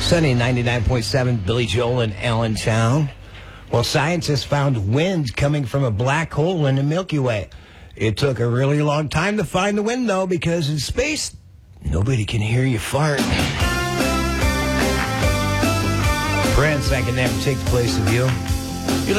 Sunny 99.7, Billy Joel in Allentown. Well, scientists found wind coming from a black hole in the Milky Way. It took a really long time to find the wind, though, because in space, nobody can hear you fart. Prince, I can never take the place of you.